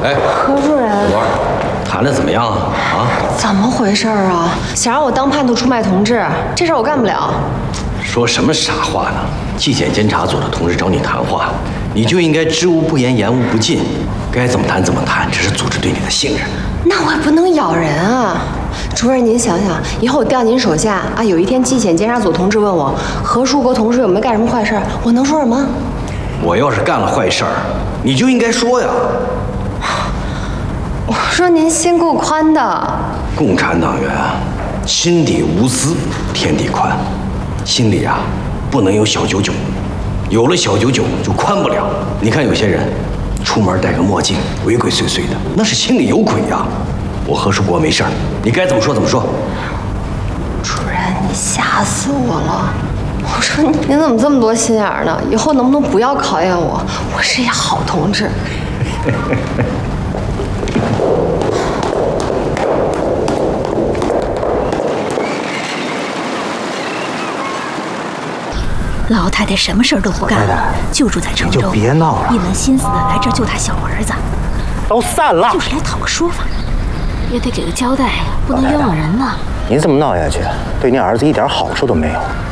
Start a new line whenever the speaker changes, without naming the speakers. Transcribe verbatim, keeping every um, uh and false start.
哎，
何主任，
罗，谈的怎么样啊？啊？
怎么回事啊？想让我当叛徒出卖同志，这事儿我干不了。
说什么傻话呢？纪检监察组的同志找你谈话，你就应该知无不言，言无不尽，该怎么谈怎么谈，这是组织对你的信任。
那我也不能咬人啊。主任，您想想，以后我调您手下啊，有一天纪检监察组同志问我何书国同志有没有干什么坏事，我能说什么？
我要是干了坏事儿，你就应该说呀。
我说您心够宽的。
共产党员心底无私，天地宽，心里啊不能有小九九，有了小九九就宽不了。你看有些人出门戴个墨镜，鬼鬼祟祟的，那是心里有鬼呀。我何书国没事儿，你该怎么说怎么说。
主任，你吓死我了！我说您怎么这么多心眼儿呢？以后能不能不要考验我？我是一好同志。
老太太什么事儿都不干了，就住在成州，
就别闹了，
一门心思的来这儿救她小儿子，
都散了，
就是来讨个说法，也得给个交代呀，不能冤枉人呐。
你这么闹下去，对你儿子一点好处都没有。